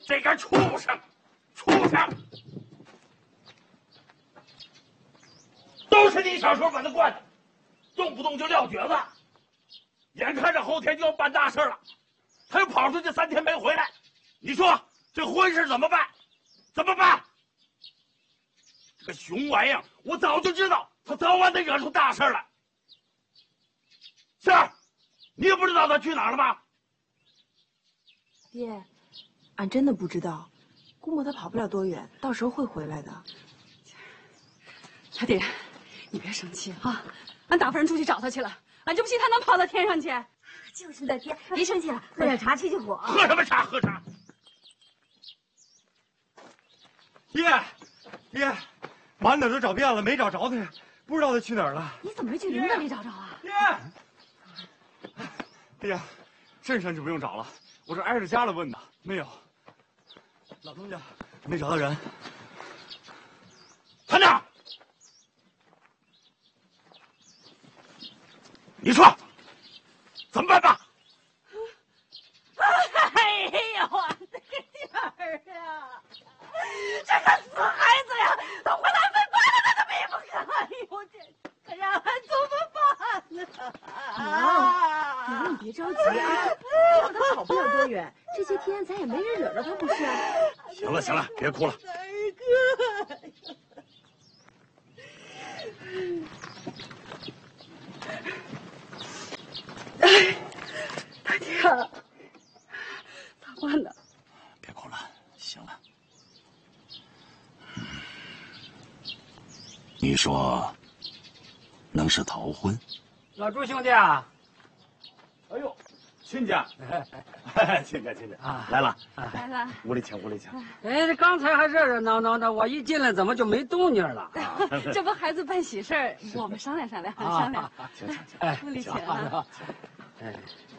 这个畜生，都是你小时候把他惯的，动不动就撂蹶子。眼看着后天就要办大事了，他又跑出去3天没回来，你说这婚事怎么办？怎么办？这个熊玩意儿，我早就知道他早晚得惹出大事来。杏儿，你也不知道他去哪儿了吧？ 爹，俺真的不知道，估摸他跑不了多远，到时候会回来的。 小弟，你别生气啊！俺大夫人出去找他去了，俺就不信他能跑到天上去。 就是的，爹，别生气了，喝点茶去去火。 喝什么茶？喝茶。 爹，满哪儿都找遍了，没找着他，不知道他去哪儿了。 你怎么没去林子里找找啊？ 爹，镇上就不用找了，我这挨着家了问的，没有。老东家没找到人。 团长，你说怎么办吧？ 哎呀，我的天儿啊！这个死孩子呀，都快来分扒了他的皮肤！哎呦，这让俺怎么办呢？ 娘，你别着急啊，要他跑不了多远，这些天咱也没人惹着他，不是？ 行了，别哭了。 大爹，咋办呢？ 别哭了，行了。你说，能是逃婚？ 老朱兄弟啊！ 哎呦，亲家，亲家啊，来了，屋里请。 哎，刚才还热热闹闹的，我一进来怎么就没动静了？ 这不孩子办喜事儿，我们商量商量。 请， 屋里请啊。 哎，